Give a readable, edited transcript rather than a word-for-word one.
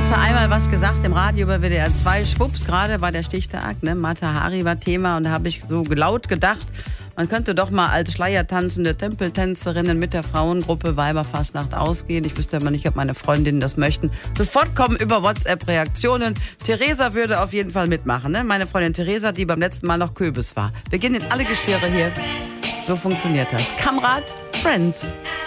Hast du einmal was gesagt im Radio über WDR 2? Schwupps, gerade war der Stichtag, ne? Mata Hari war Thema und da habe ich so laut gedacht, man könnte doch mal als schleiertanzende Tempeltänzerinnen mit der Frauengruppe Weiberfastnacht ausgehen. Ich wüsste aber nicht, ob meine Freundinnen das möchten. Sofort kommen über WhatsApp Reaktionen. Theresa würde auf jeden Fall mitmachen, ne? Meine Freundin Theresa, die beim letzten Mal noch Köbis war. Wir gehen in alle Geschirre hier. So funktioniert das. Kamerad, Friends.